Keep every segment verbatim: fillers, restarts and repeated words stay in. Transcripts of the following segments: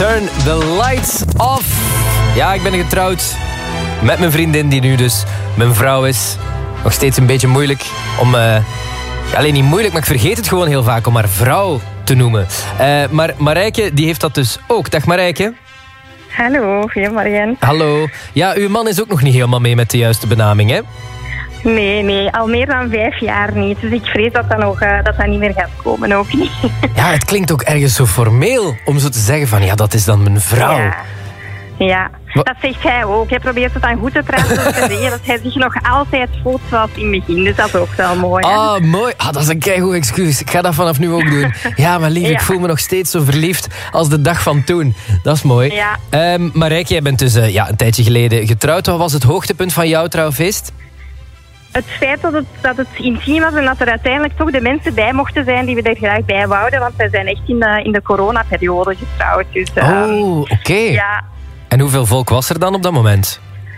Turn the lights off. Ja, ik ben getrouwd met mijn vriendin die nu dus mijn vrouw is. Nog steeds een beetje moeilijk om... Uh, alleen niet moeilijk, maar ik vergeet het gewoon heel vaak om haar vrouw te noemen. Uh, maar Marijke, die heeft dat dus ook. Dag Marijke. Hallo, goedemorgen. Hallo. Ja, uw man is ook nog niet helemaal mee met de juiste benaming, hè? Nee, nee, al meer dan vijf jaar niet. Dus ik vrees dat dat, nog, uh, dat, dat niet meer gaat komen, ook niet. Ja, het klinkt ook ergens zo formeel om zo te zeggen van... ja, dat is dan mijn vrouw. Ja, ja. Dat zegt hij ook. Hij probeert het dan goed te praten te zeggen dat hij zich nog altijd voelt zoals in het begin. Dus dat is ook wel mooi. Hè? Ah, mooi. Ah, dat is een keigoed excuus. Ik ga dat vanaf nu ook doen. Ja, maar lief, ja. Ik voel me nog steeds zo verliefd als de dag van toen. Dat is mooi. Ja. Um, Marijke, jij bent dus uh, ja, een tijdje geleden getrouwd. Wat was het hoogtepunt van jouw trouwfeest? Het feit dat het, dat het intiem was en dat er uiteindelijk toch de mensen bij mochten zijn die we er graag bij wouden. Want wij zijn echt in de, in de coronaperiode getrouwd. Dus, um, oh, oké. Okay. Ja. En hoeveel volk was er dan op dat moment?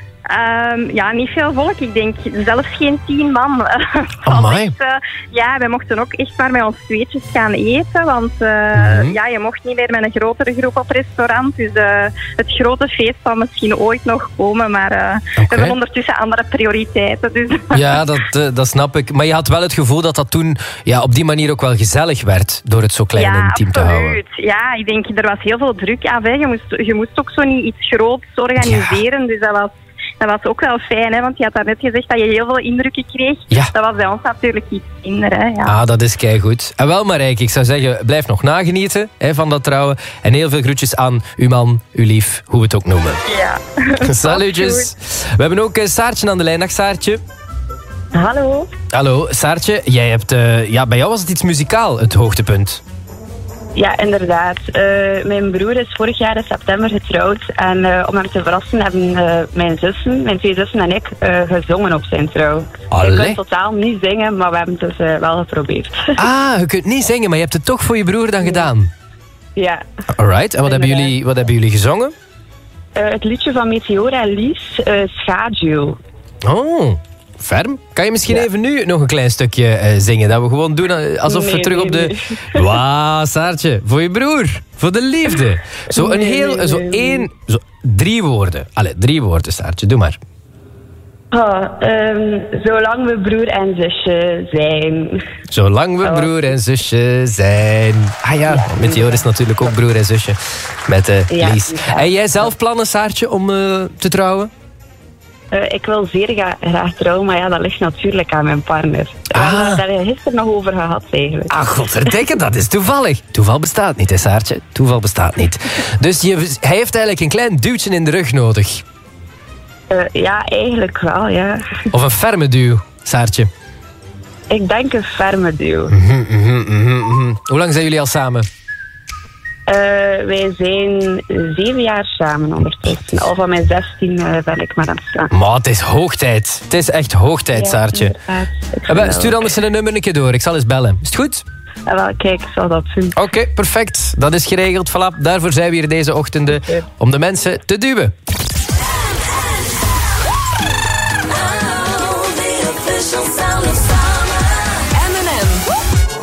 Um, ja, niet veel volk. Ik denk zelfs geen tien man. Amai. Echt, uh, ja, wij mochten ook echt maar met ons tweetjes gaan eten. Want uh, mm-hmm. ja, je mocht niet meer met een grotere groep op restaurant. Dus uh, het grote feest zal misschien ooit nog komen. Maar uh, okay. we hebben ondertussen andere prioriteiten. Dus. Ja, dat, uh, dat snap ik. Maar je had wel het gevoel dat dat toen ja, op die manier ook wel gezellig werd. Door het zo klein ja, en intiem te houden. Ja, ik denk, er was heel veel druk af. Hè. Je, moest, je moest ook zo niet iets groots organiseren. Ja. Dus dat was... Dat was ook wel fijn, hè, want je had daarnet gezegd dat je heel veel indrukken kreeg. Ja. Dat was bij ons natuurlijk iets minder. Hè, ja. Ah, dat is keigoed. En wel Marijke, ik zou zeggen, blijf nog nagenieten hè, van dat trouwen. En heel veel groetjes aan uw man, uw lief, hoe we het ook noemen. Ja. Salutjes. We hebben ook uh, Saartje aan de lijn. Dag Saartje. Hallo. Hallo, Saartje. Jij hebt, uh, ja, bij jou was het iets muzikaal, het hoogtepunt. Ja, inderdaad. Uh, mijn broer is vorig jaar in september getrouwd. En uh, om hem te verrassen hebben uh, mijn zussen, mijn twee zussen en ik uh, gezongen op zijn trouw. Allee. Ik kan totaal niet zingen, maar we hebben het dus uh, wel geprobeerd. Ah, je kunt niet zingen, maar je hebt het toch voor je broer dan gedaan? Ja. Alright, en wat hebben jullie, wat hebben jullie gezongen? Uh, het liedje van Meteora en Lies, uh, Schaduw. Oh, ferm. Kan je misschien ja. even nu nog een klein stukje uh, zingen? Dat we gewoon doen alsof nee, we terug nee, op de... Nee. Wauw, Saartje. Voor je broer. Voor de liefde. Zo een nee, heel... nee, zo nee. één... Zo, drie woorden. Allee, drie woorden, Saartje. Doe maar. Oh, um, zolang we broer en zusje zijn. Zolang we oh. broer en zusje zijn. Ah ja, ja Meteor is natuurlijk ook broer en zusje. Met uh, ja, Lies. Ja. En jij zelf plannen, Saartje, om uh, te trouwen? Uh, ik wil zeer ga, graag trouwen, maar ja, dat ligt natuurlijk aan mijn partner. Ah. We hebben het daar gisteren nog over gehad, eigenlijk. Ah, godverdikke, dat is toevallig. Toeval bestaat niet, hè, Saartje? Toeval bestaat niet. Dus je, hij heeft eigenlijk een klein duwtje in de rug nodig. Uh, ja, eigenlijk wel, ja. Of een ferme duw, Saartje? Ik denk een ferme duw. Mm-hmm, mm-hmm, mm-hmm. Hoe lang zijn jullie al samen? Uh, wij zijn zeven jaar samen ondertussen. Al van mijn zestien uh, ben ik met hem samen. Maar het is hoog tijd. Het is echt hoog tijd, ja, Saartje. Ja, stuur anders een nummer een keer door. Ik zal eens bellen. Is het goed? Ja, wel, kijk, ik zal dat doen. Oké, okay, perfect. Dat is geregeld. Voilà. Daarvoor zijn we hier deze ochtenden. Om de mensen te duwen.